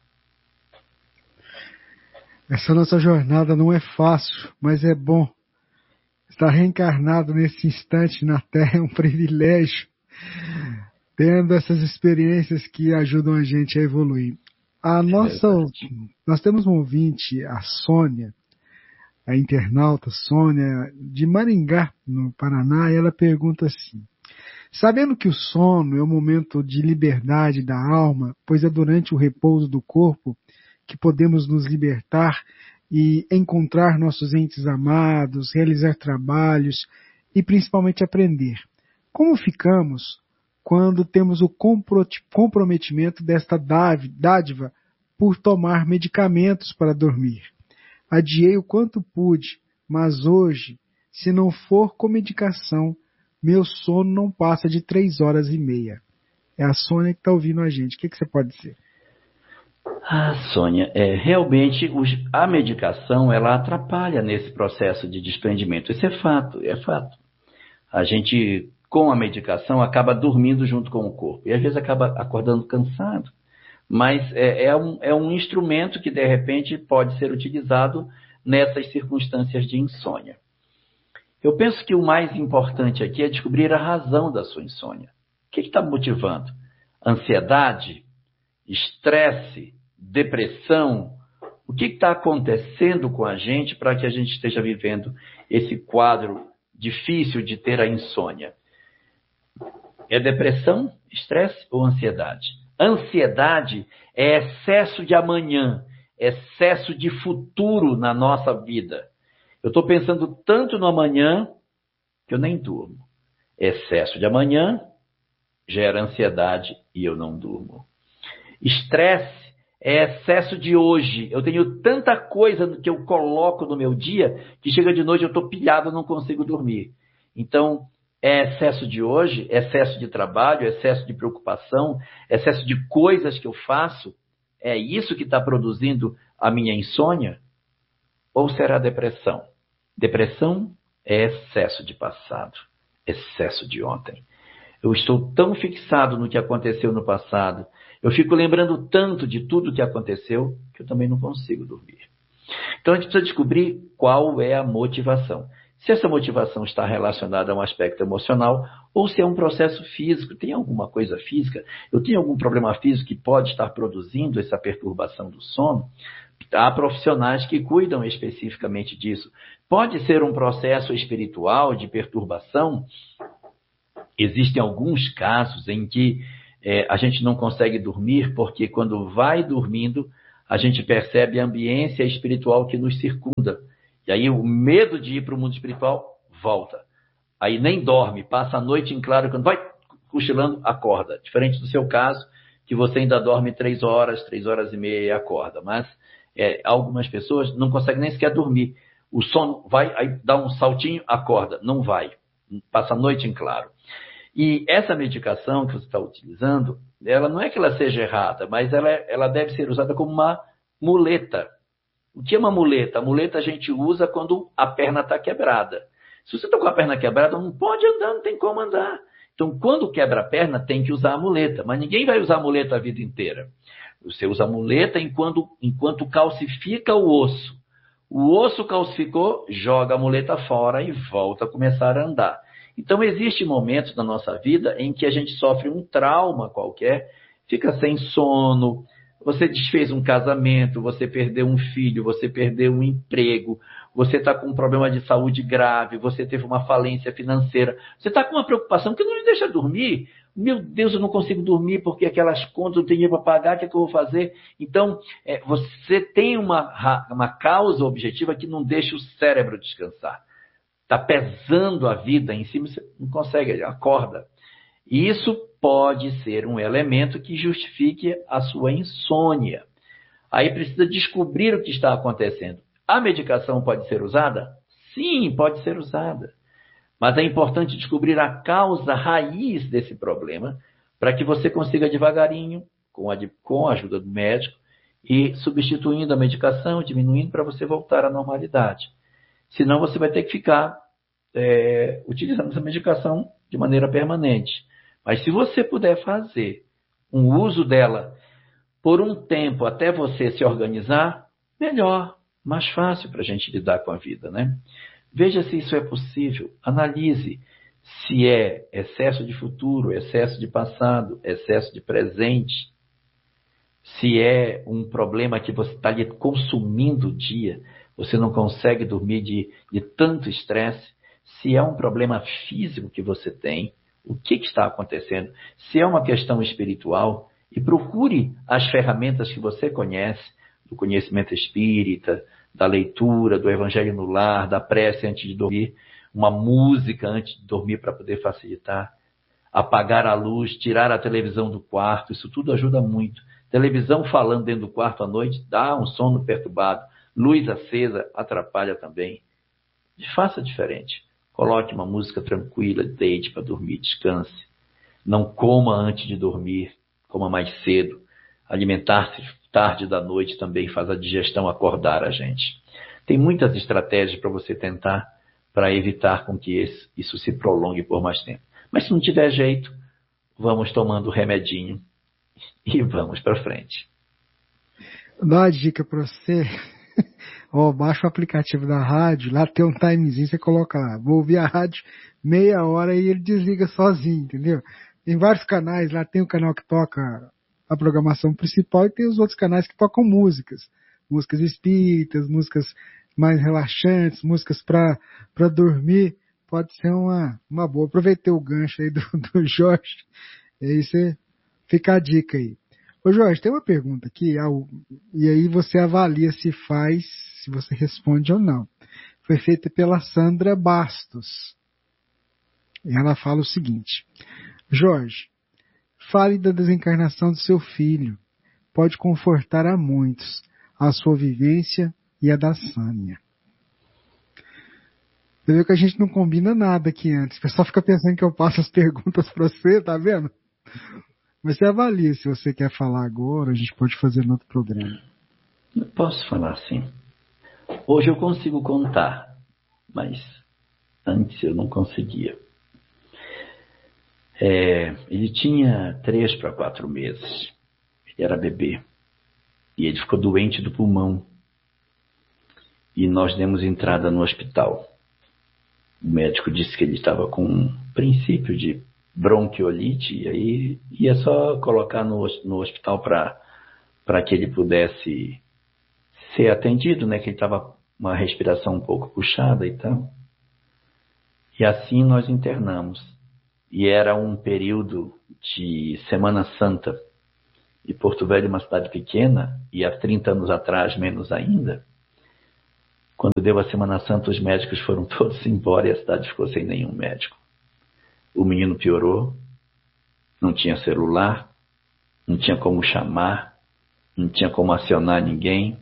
Essa nossa jornada não é fácil, mas é bom. Estar reencarnado nesse instante na Terra é um privilégio, tendo essas experiências que ajudam a gente a evoluir. A nossa, nós temos um ouvinte, a Sônia, a internauta Sônia, de Maringá, no Paraná, e ela pergunta assim: sabendo que o sono é o momento de liberdade da alma, pois é durante o repouso do corpo que podemos nos libertar e encontrar nossos entes amados, realizar trabalhos e principalmente aprender. Como ficamos quando temos o comprometimento desta dádiva por tomar medicamentos para dormir? Adiei o quanto pude, mas hoje, se não for com medicação, meu sono não passa de três horas e meia. É a Sônia que está ouvindo a gente. O que, que você pode dizer? Ah, Sônia, é, realmente os, a medicação ela atrapalha nesse processo de desprendimento. Isso é fato, é fato. A gente, com a medicação, acaba dormindo junto com o corpo. E às vezes acaba acordando cansado. Mas é, é, um, é um instrumento que, de repente, pode ser utilizado nessas circunstâncias de insônia. Eu penso que o mais importante aqui é descobrir a razão da sua insônia. O que está motivando? Ansiedade? Estresse? Depressão? O que está acontecendo com a gente para que a gente esteja vivendo esse quadro difícil de ter a insônia? É depressão, estresse ou ansiedade? Ansiedade é excesso de amanhã, excesso de futuro na nossa vida. Eu estou pensando tanto no amanhã que eu nem durmo. Excesso de amanhã gera ansiedade e eu não durmo. Estresse é excesso de hoje. Eu tenho tanta coisa que eu coloco no meu dia que chega de noite eu estou pilhado e não consigo dormir. Então, é excesso de hoje, excesso de trabalho, excesso de preocupação, excesso de coisas que eu faço. É isso que está produzindo a minha insônia? Ou será depressão? Depressão é excesso de passado, excesso de ontem. Eu estou tão fixado no que aconteceu no passado, eu fico lembrando tanto de tudo que aconteceu, que eu também não consigo dormir. Então a gente precisa descobrir qual é a motivação. Se essa motivação está relacionada a um aspecto emocional ou se é um processo físico. Tem alguma coisa física? Eu tenho algum problema físico que pode estar produzindo essa perturbação do sono? Há profissionais que cuidam especificamente disso. Pode ser um processo espiritual de perturbação. Existem alguns casos em que é, a gente não consegue dormir, porque quando vai dormindo, a gente percebe a ambiência espiritual que nos circunda. E aí o medo de ir para o mundo espiritual volta. Aí nem dorme, passa a noite em claro, quando vai cochilando, acorda. Diferente do seu caso, que você ainda dorme três horas, três horas e meia e acorda. Mas é, algumas pessoas não conseguem nem sequer dormir. O sono vai, aí dá um saltinho, acorda. Não vai. Passa a noite em claro. E essa medicação que você está utilizando, ela não é que ela seja errada, mas ela, ela deve ser usada como uma muleta. O que é uma muleta? A muleta a gente usa quando a perna está quebrada. Se você está com a perna quebrada, não pode andar, não tem como andar. Então, quando quebra a perna, tem que usar a muleta. Mas ninguém vai usar a muleta a vida inteira. Você usa a muleta enquanto, enquanto calcifica o osso. O osso calcificou, joga a muleta fora e volta a começar a andar. Então, existem momentos na nossa vida em que a gente sofre um trauma qualquer, fica sem sono, você desfez um casamento, você perdeu um filho, você perdeu um emprego, você está com um problema de saúde grave, você teve uma falência financeira, você está com uma preocupação que não lhe deixa dormir. Meu Deus, eu não consigo dormir porque aquelas contas eu tenho dinheiro para pagar, o que é que eu vou fazer? Então, é, você tem uma, uma causa objetiva que não deixa o cérebro descansar. Está pesando a vida em cima, você não consegue, acorda. E isso pode ser um elemento que justifique a sua insônia. Aí precisa descobrir o que está acontecendo. A medicação pode ser usada? Sim, pode ser usada. Mas é importante descobrir a causa raiz desse problema para que você consiga devagarinho, com a, com a ajuda do médico, ir substituindo a medicação, diminuindo para você voltar à normalidade. Senão você vai ter que ficar é, utilizando essa medicação de maneira permanente. Mas se você puder fazer um uso dela por um tempo até você se organizar, melhor, mais fácil para a gente lidar com a vida, né? Veja se isso é possível, analise se é excesso de futuro, excesso de passado, excesso de presente, se é um problema que você está lhe consumindo o dia, você não consegue dormir de, de tanto estresse, se é um problema físico que você tem, o que, que está acontecendo, se é uma questão espiritual, e procure as ferramentas que você conhece, do conhecimento espírita, da leitura, do evangelho no lar, da prece antes de dormir, uma música antes de dormir para poder facilitar, apagar a luz, tirar a televisão do quarto, isso tudo ajuda muito. Televisão falando dentro do quarto à noite dá um sono perturbado, luz acesa atrapalha também. Faça diferente. Coloque uma música tranquila, deite para dormir, descanse. Não coma antes de dormir, coma mais cedo. Alimentar-se tarde da noite também faz a digestão acordar a gente. Tem muitas estratégias para você tentar para evitar com que esse, isso se prolongue por mais tempo. Mas se não tiver jeito, vamos tomando o remedinho e vamos para frente. Dá uma dica para você. Oh, baixa o aplicativo da rádio, lá tem um timezinho, você coloca lá, vou ouvir a rádio meia hora e ele desliga sozinho, entendeu? Tem vários canais, lá tem o canal que toca a programação principal e tem os outros canais que tocam músicas, músicas espíritas, músicas mais relaxantes, músicas para para dormir, pode ser uma, uma boa. Aproveitei o gancho aí do, do Jorge, e aí você fica a dica aí. Ô Jorge, tem uma pergunta aqui, e aí você avalia se faz, se você responde ou não. Foi feita pela Sandra Bastos. E ela fala o seguinte: Jorge, fale da desencarnação do seu filho. Pode confortar a muitos, a sua vivência e a da Sânia. Você viu que a gente não combina nada aqui antes. O pessoal fica pensando que eu passo as perguntas para você, tá vendo? Mas você avalia se você quer falar agora, a gente pode fazer no outro programa. Eu posso falar sim. Hoje eu consigo contar, mas antes eu não conseguia. É, ele tinha três para quatro meses. Ele era bebê. E ele ficou doente do pulmão. E nós demos entrada no hospital. O médico disse que ele estava com um princípio de bronquiolite, e aí ia só colocar no, no hospital para para que ele pudesse ser atendido, né? Que ele estava com uma respiração um pouco puxada e tal. E assim nós internamos. E era um período de Semana Santa. E Porto Velho é uma cidade pequena, e há trinta anos atrás, menos ainda. Quando deu a Semana Santa, os médicos foram todos embora e a cidade ficou sem nenhum médico. O menino piorou, não tinha celular, não tinha como chamar, não tinha como acionar ninguém.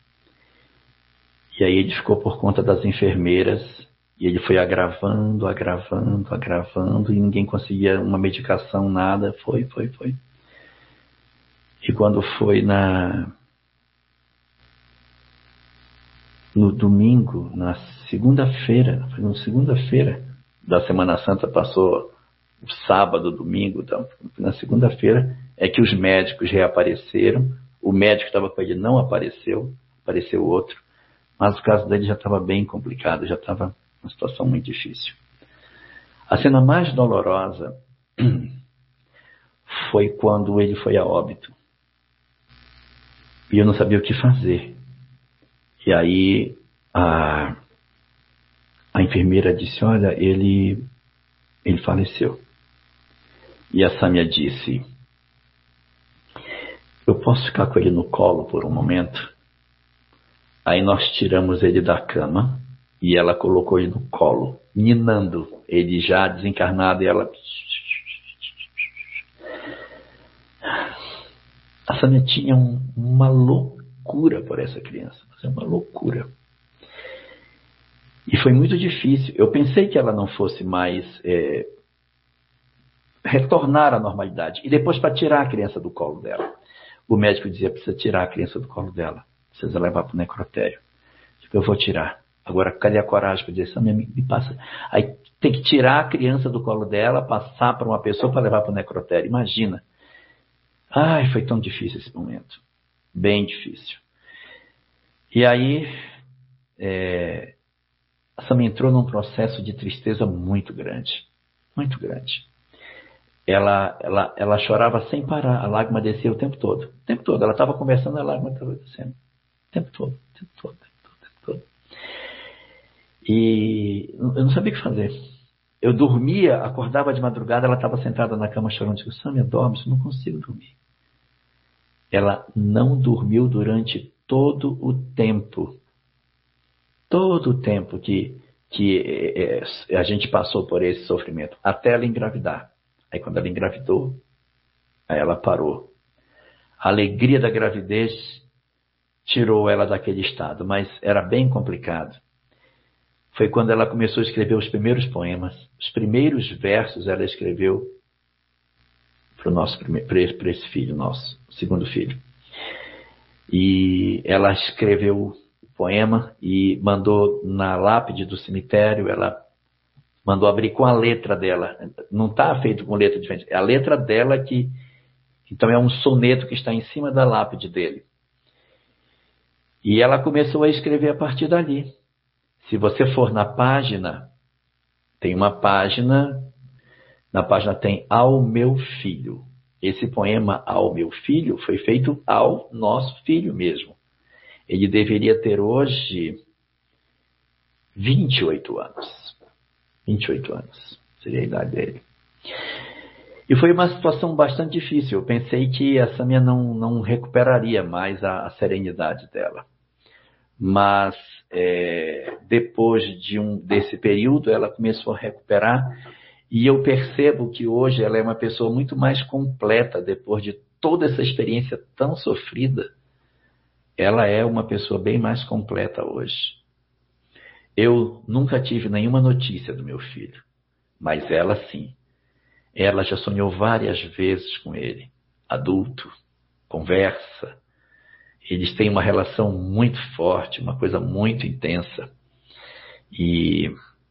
E aí ele ficou por conta das enfermeiras, e ele foi agravando, agravando, agravando, e ninguém conseguia uma medicação, nada. Foi, foi, foi. E quando foi na... no domingo, na segunda-feira, foi na segunda-feira da Semana Santa, passou o sábado, domingo, então, na segunda-feira é que os médicos reapareceram. O médico que estava com ele não apareceu, apareceu outro, mas o caso dele já estava bem complicado, já estava uma situação muito difícil. A cena mais dolorosa foi quando ele foi a óbito. E eu não sabia o que fazer. E aí a, a enfermeira disse, olha, ele, ele faleceu. E a Sâmia disse, eu posso ficar com ele no colo por um momento? Aí nós tiramos ele da cama e ela colocou ele no colo, ninando, ele já desencarnado, e ela... A Sâmia tinha um, uma loucura por essa criança, uma loucura. E foi muito difícil. Eu pensei que ela não fosse mais é, retornar à normalidade. E depois, para tirar a criança do colo dela, o médico dizia, precisa tirar a criança do colo dela, precisa levar para o necrotério. Eu vou tirar. Agora, cadê a coragem para dizer, Sâmia, me, me passa. Aí tem que tirar a criança do colo dela, passar para uma pessoa para levar para o necrotério. Imagina. Ai, foi tão difícil esse momento. Bem difícil. E aí, é, a Sâmia entrou num processo de tristeza muito grande. Muito grande. Ela, ela, ela chorava sem parar. A lágrima descia o tempo todo. O tempo todo. Ela estava conversando, a lágrima estava descendo. O tempo todo. O tempo todo. O tempo todo. O tempo todo. E eu não sabia o que fazer. Eu dormia, acordava de madrugada, ela estava sentada na cama chorando. Eu disse, Sâmia, dorme, eu não consigo dormir. Ela não dormiu durante todo o tempo. Todo o tempo que, que é, a gente passou por esse sofrimento. Até ela engravidar. Aí quando ela engravidou, aí ela parou. A alegria da gravidez tirou ela daquele estado, mas era bem complicado. Foi quando ela começou a escrever os primeiros poemas. Os primeiros versos ela escreveu para o nosso para esse filho nosso, segundo filho. E ela escreveu o poema e mandou na lápide do cemitério, ela mandou abrir com a letra dela. Não está feito com letra diferente, é a letra dela que... Então é um soneto que está em cima da lápide dele. E ela começou a escrever a partir dali. Se você for na página, tem uma página, na página tem Ao Meu Filho. Esse poema Ao Meu Filho foi feito ao nosso filho mesmo. Ele deveria ter hoje vinte e oito anos. vinte e oito anos seria a idade dele. E foi uma situação bastante difícil. Eu pensei que a Sâmia não, não recuperaria mais a, a serenidade dela. Mas é, depois de um, desse período ela começou a recuperar e eu percebo que hoje ela é uma pessoa muito mais completa depois de toda essa experiência tão sofrida. Ela é uma pessoa bem mais completa hoje. Eu nunca tive nenhuma notícia do meu filho, mas ela sim. Ela já sonhou várias vezes com ele, adulto, conversa. Eles têm uma relação muito forte, uma coisa muito intensa. E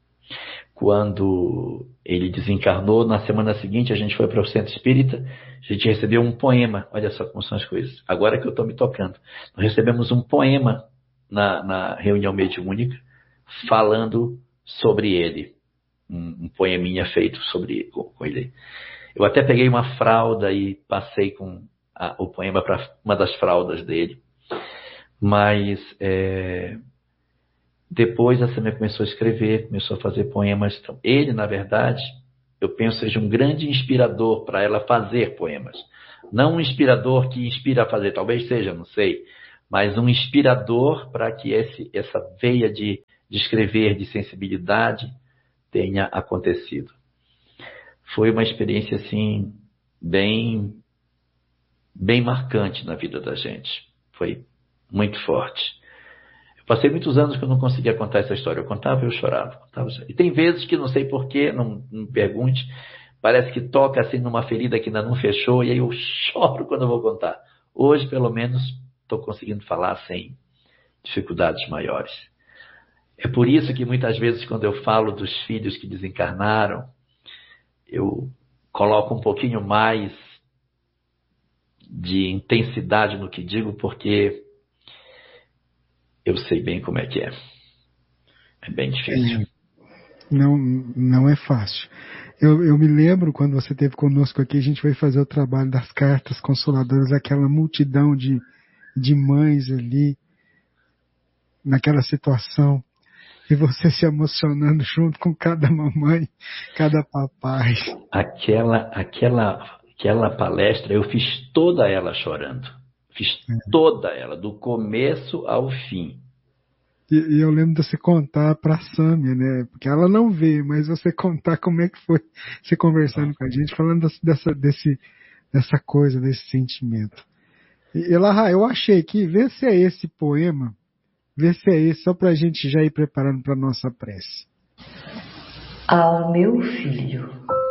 quando ele desencarnou, na semana seguinte a gente foi para o Centro Espírita, a gente recebeu um poema. Olha só como são as coisas. Agora que eu estou me tocando. Nós recebemos um poema na, na reunião mediúnica, falando sobre ele. Um, um poeminha feito sobre com, com ele. Eu até peguei uma fralda e passei com a, o poema para uma das fraldas dele. Mas é, depois a Sâmia começou a escrever, começou a fazer poemas. Então, ele, na verdade, eu penso seja um grande inspirador para ela fazer poemas. Não um inspirador que inspira a fazer, talvez seja, não sei, mas um inspirador para que esse, essa veia de, de escrever, de sensibilidade, tenha acontecido. Foi uma experiência, assim, bem, bem marcante na vida da gente. Foi muito forte. Eu passei muitos anos que eu não conseguia contar essa história. Eu contava e eu chorava. Contava, e tem vezes que não sei porquê, não, não me pergunte, parece que toca assim numa ferida que ainda não fechou, e aí eu choro quando eu vou contar. Hoje, pelo menos, estou conseguindo falar sem dificuldades maiores. É por isso que muitas vezes, quando eu falo dos filhos que desencarnaram, eu coloco um pouquinho mais de intensidade no que digo, porque eu sei bem como é que é. É bem difícil. É, não, não é fácil. Eu, eu me lembro quando você esteve conosco aqui, a gente foi fazer o trabalho das cartas consoladoras, aquela multidão de, de mães ali, naquela situação, e você se emocionando junto com cada mamãe, cada papai. Aquela, aquela, aquela palestra, eu fiz toda ela chorando. Fiz É. toda ela, do começo ao fim. E, e eu lembro de você contar para a Sâmia, né? Porque ela não vê, mas você contar como é que foi você conversando com a gente, falando dessa, desse, dessa coisa, desse sentimento. E, Elahá, eu achei aqui, vê se é esse poema, vê se é esse, só para a gente já ir preparando para a nossa prece. Ao meu filho.